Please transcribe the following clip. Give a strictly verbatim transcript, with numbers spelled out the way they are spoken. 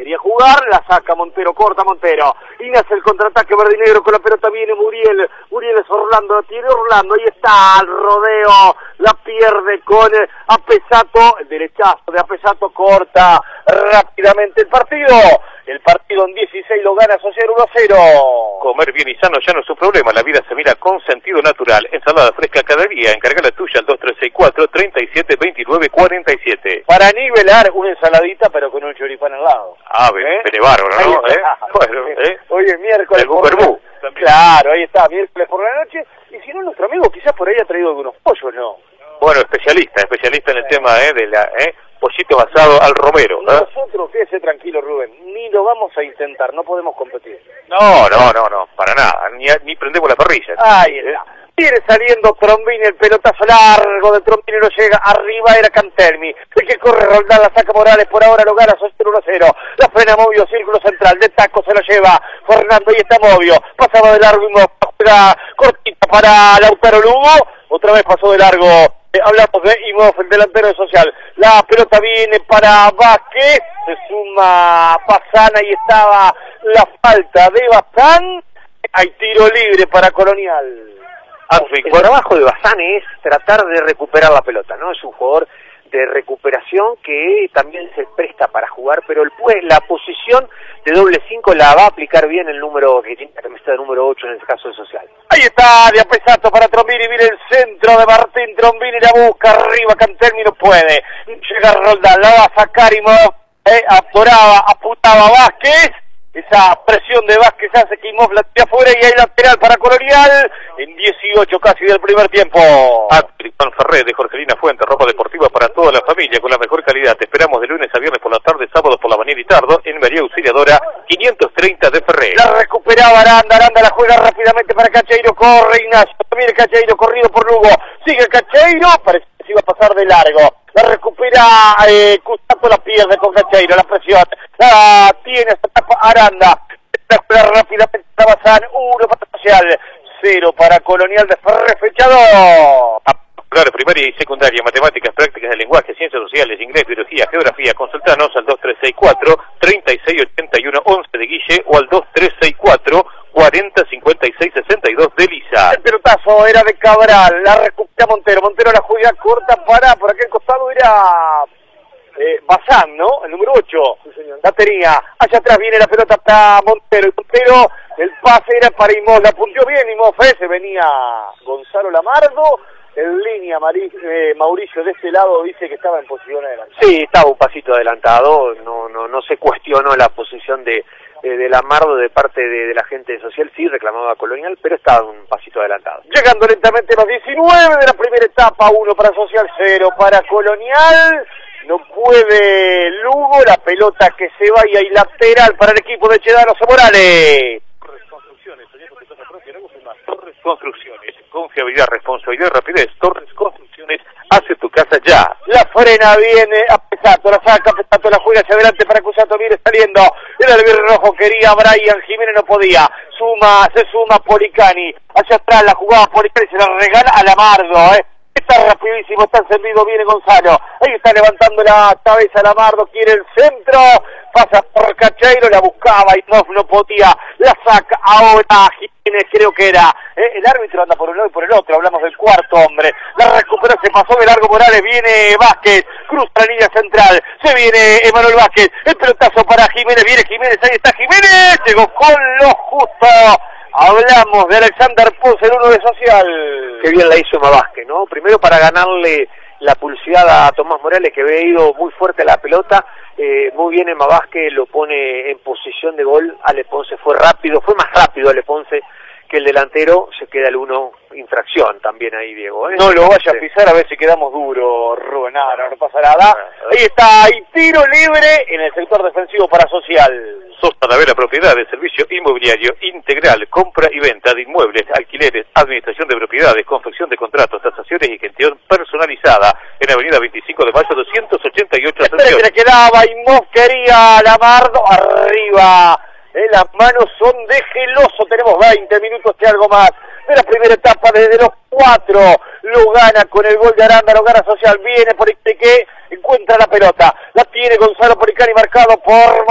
quería jugar, la saca Montero, corta Montero, y nace el contraataque verde y negro, con la pelota viene Muriel, Muriel es Orlando, la tiene Orlando, ahí está, el rodeo, la pierde con Apesato, el derechazo de Apesato corta rápidamente el partido, el partido en dieciséis lo gana Social uno a cero. Comer bien y sano ya no es un problema, la vida se mira con sentido natural. Ensalada fresca cada día, encarga la tuya al dos tres seis cuatro, treinta y siete, veintinueve, cuarenta y siete. Para nivelar una ensaladita pero con un choripán al lado. Ah, ¿eh? Pero bárbaro, ¿no? ¿Eh? Bueno, ¿eh? Hoy es miércoles. El Buperbú. Claro, ahí está, miércoles por la noche. Y si no, nuestro amigo quizás por ahí ha traído algunos pollos, ¿no? Bueno, especialista, especialista en el tema ¿eh? de la ¿eh? pollito basado al romero. ¿eh? Nosotros, quédese tranquilo, Rubén, ni lo vamos a intentar, no podemos competir. No, no, no, no, para nada, ni, ni prendemos la parrilla. Ahí está. Viene saliendo Trombini, el pelotazo largo de Trombini no llega, arriba era Cantelmi, el que corre Roldán, la saca Morales, por ahora lo gana Social uno a cero, la frena Movio, círculo central, de taco se lo lleva Fernando, y está Movio, pasaba de largo y juega cortita para Lautaro Lugo, otra vez pasó de largo, eh, hablamos de Imhoff, el delantero de Social, la pelota viene para Vázquez, se suma Bazán, ahí estaba la falta de Bazán, hay tiro libre para Colonial. El trabajo de Bazán es tratar de recuperar la pelota, ¿no? Es un jugador de recuperación que también se presta para jugar, pero el, pues, la posición de doble cinco la va a aplicar bien el número que tiene la camiseta de número ocho en el caso de Social. Ahí está, de Apesato para Trombini, viene el centro de Martín, Trombini la busca, arriba Cantelmi no puede, llega Roldán, la va a sacar Imhoff, eh, atoraba, apuntaba Vázquez. Esa presión de Vázquez hace que Imhoff la tira afuera y hay lateral para Colonial en dieciocho casi del primer tiempo. Juan Ferré de Jorgelina Fuente, ropa deportiva para toda la familia con la mejor calidad. Te esperamos de lunes a viernes por la tarde, sábados por la mañana y tarde en María Auxiliadora quinientos treinta de Ferré. La recuperaba Aranda, Aranda la juega rápidamente para Cacheiro, corre Ignacio, también el Cacheiro corrido por Lugo, sigue el Cacheiro, parece que se iba a pasar de largo. La recupera eh, Custato, la pierde con Cacheiro, la presión, la tiene esta etapa Aranda, la juega rápidamente para Bazán, uno para Social, cero para Colonial de Ferré, fechado. Claro, primaria y secundaria, matemáticas, prácticas de lenguaje, ciencias sociales, inglés, biología, geografía, consultanos al dos tres seis cuatro, treinta y seis ochenta y uno, once de Guille o al dos tres seis cuatro, cuarenta, cincuenta y seis, sesenta y dos de Lisa. El pelotazo era de Cabral, la recupera Montero, Montero la juega corta para, por aquel costado era eh, Bazán, ¿no? El número ocho, sí, señor. La tenía, allá atrás viene la pelota para Montero, y Montero, el pase era para Imhoff, la puntió bien Imhoff, eh, se venía Gonzalo Lamardo, en línea Mari, eh, Mauricio de este lado dice que estaba en posición adelantada. Sí, estaba un pasito adelantado, no no no se cuestionó la posición de de, de Lamardo de parte de, de la gente de Social, sí reclamaba Colonial, pero estaba un pasito adelantado. Llegando lentamente los diecinueve de la primera etapa, uno para Social, cero para Colonial, no puede Lugo, la pelota que se vaya y lateral para el equipo de Chedano Morales. Torres Construcciones, soñando tu casa propia, negocio más. Torres Construcciones, confiabilidad, responsabilidad, rapidez. Torres Construcciones, hace tu casa ya. La frena viene a Pesato, la saca Pesato, la juega hacia adelante para Cusato, viene saliendo. El albirro rojo quería Brian Jiménez, no podía. Suma, se suma Policani. Hacia atrás la jugaba Policani, se la regala a Lamardo, eh. Está rapidísimo, está encendido, viene Gonzalo. Ahí está levantando la cabeza Lamardo, quiere el centro. Pasa por Cacheiro, la buscaba y no, no podía. La saca ahora Jiménez, creo que era. ¿eh? El árbitro anda por un lado y por el otro, hablamos del cuarto hombre. La recuperó, se pasó de largo Morales, viene Vázquez, cruza la línea central. Se viene Emanuel Vázquez, el pelotazo para Jiménez, viene Jiménez, ahí está Jiménez. Llegó con lo justo. Hablamos de Alexander Ponce, el uno de Social. Qué bien la hizo Emma Vázquez, ¿no? Primero para ganarle la pulsidad a Tomás Morales, que había ido muy fuerte a la pelota. Eh, muy bien Emma Vázquez, lo pone en posición de gol. Ale Ponce fue rápido, fue más rápido Ale Ponce que el delantero. Se queda el uno, infracción también ahí, Diego, ¿eh? No lo vaya a pisar a ver si quedamos duros, Rubén. Nada, no, no pasa nada. Ahí está, y tiro libre en el sector defensivo para Social. Sos Talavera Propiedades, servicio inmobiliario integral, compra y venta de inmuebles, alquileres, administración de propiedades, confección de contratos, tasaciones y gestión personalizada. En Avenida veinticinco de mayo, doscientos ochenta y ocho. Espera que le quedaba, Imhoff quería Lamardo, arriba. Eh, las manos son de Geloso, tenemos veinte minutos y algo más de la primera etapa, desde los cuatro, lo gana con el gol de Aranda, lo gana Social, viene por que encuentra la pelota, la tiene Gonzalo Policani marcado por